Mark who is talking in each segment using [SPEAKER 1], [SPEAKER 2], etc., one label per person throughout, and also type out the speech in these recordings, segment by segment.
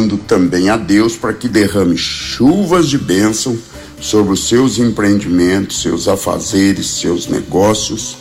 [SPEAKER 1] orando também a Deus para que derrame chuvas de bênção sobre os seus empreendimentos, seus afazeres, seus negócios,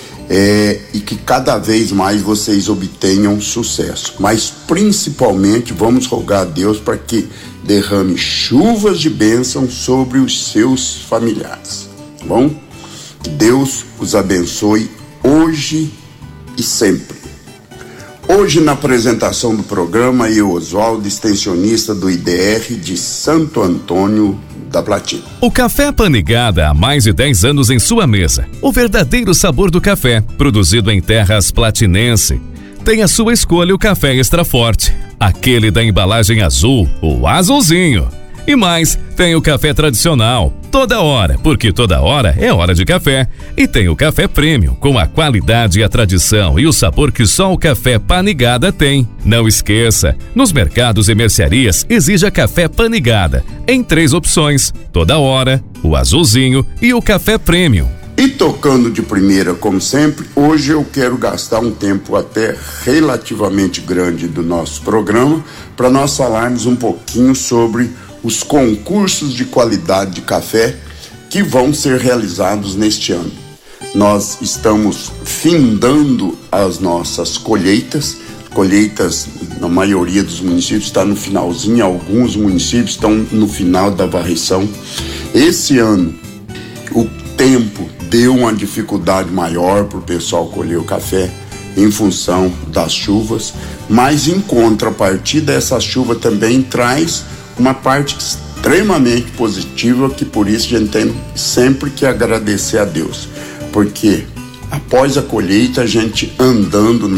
[SPEAKER 1] e que cada vez mais vocês obtenham sucesso. Mas principalmente vamos rogar a Deus para que derrame chuvas de bênção sobre os seus familiares, tá bom? Que Deus os abençoe hoje e sempre. Hoje, na apresentação do programa, eu, Oswaldo, extensionista do IDR de Santo Antônio da Platina.
[SPEAKER 2] O Café Panigada há mais de 10 anos em sua mesa. O verdadeiro sabor do café, produzido em terras platinense. Tem a sua escolha o café extra forte, aquele da embalagem azul, o azulzinho. E mais, tem o café tradicional, toda hora, porque toda hora é hora de café. E tem o café premium, com a qualidade e a tradição e o sabor que só o Café Panigada tem. Não esqueça, nos mercados e mercearias exija Café Panigada, em 3 opções, toda hora, o azulzinho e o café premium.
[SPEAKER 1] E tocando de primeira, como sempre, hoje eu quero gastar um tempo até relativamente grande do nosso programa para nós falarmos um pouquinho sobre os concursos de qualidade de café que vão ser realizados neste ano. Nós estamos findando as nossas colheitas na maioria dos municípios está no finalzinho, alguns municípios estão no final da varrição. Esse ano o tempo deu uma dificuldade maior para o pessoal colher o café em função das chuvas, mas em contrapartida essa chuva também traz uma parte extremamente positiva, que por isso a gente tem sempre que agradecer a Deus, porque após a colheita, a gente andando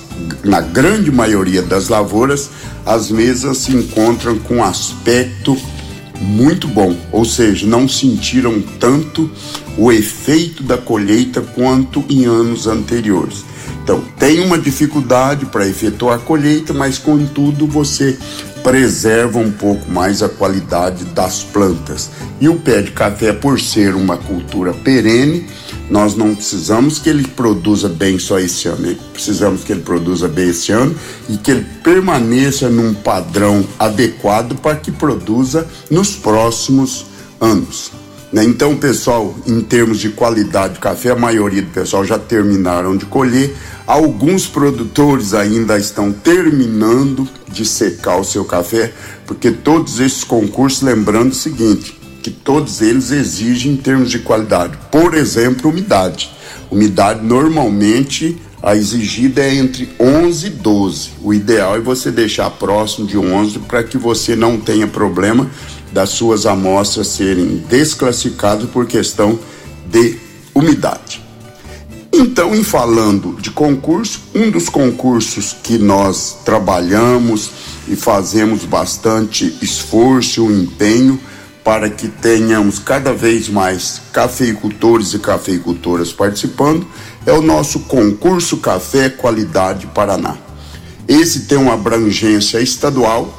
[SPEAKER 1] na grande maioria das lavouras, as mesas se encontram com um aspecto muito bom, ou seja, não sentiram tanto o efeito da colheita quanto em anos anteriores. Então, tem uma dificuldade para efetuar a colheita, mas contudo você preserva um pouco mais a qualidade das plantas. E o pé de café, por ser uma cultura perene, nós não precisamos que ele produza bem só esse ano, precisamos que ele produza bem esse ano e que ele permaneça num padrão adequado para que produza nos próximos anos. Então, pessoal, em termos de qualidade de café, a maioria do pessoal já terminaram de colher. Alguns produtores ainda estão terminando de secar o seu café, porque todos esses concursos, lembrando o seguinte, que todos eles exigem em termos de qualidade. Por exemplo, umidade. Umidade, normalmente, a exigida é entre 11 e 12. O ideal é você deixar próximo de 11 para que você não tenha problema das suas amostras serem desclassificadas por questão de umidade. Então, em falando de concurso, um dos concursos que nós trabalhamos e fazemos bastante esforço e empenho para que tenhamos cada vez mais cafeicultores e cafeicultoras participando é o nosso concurso Café Qualidade Paraná. Esse tem uma abrangência estadual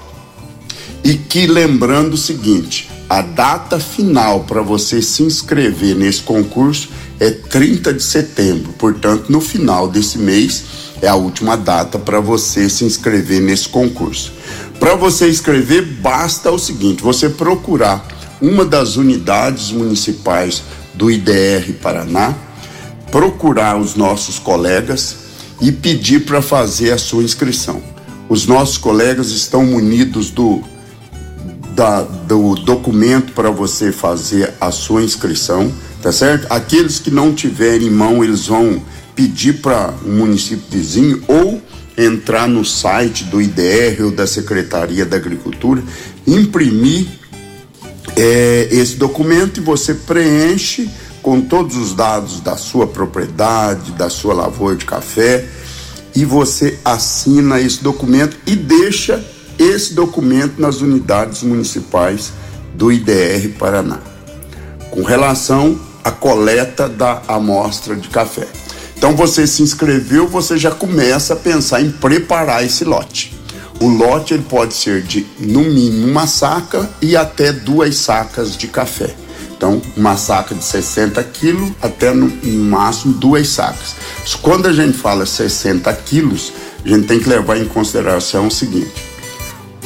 [SPEAKER 1] e que, lembrando o seguinte, a data final para você se inscrever nesse concurso é 30 de setembro, portanto, no final desse mês é a última data para você se inscrever nesse concurso. Para você inscrever, basta o seguinte, você procurar uma das unidades municipais do IDR Paraná, procurar os nossos colegas e pedir para fazer a sua inscrição. Os nossos colegas estão munidos do documento para você fazer a sua inscrição, tá certo? Aqueles que não tiverem em mão, eles vão pedir para o município vizinho ou entrar no site do IDR ou da Secretaria da Agricultura, imprimir esse documento e você preenche com todos os dados da sua propriedade, da sua lavoura de café, e você assina esse documento e deixa esse documento nas unidades municipais do IDR Paraná, com relação à coleta da amostra de café. Então você se inscreveu, você já começa a pensar em preparar esse lote. O lote ele pode ser de, no mínimo, uma saca e até 2 sacas de café. Então, uma saca de 60 quilos até no máximo 2 sacas. Quando a gente fala 60 quilos, a gente tem que levar em consideração o seguinte: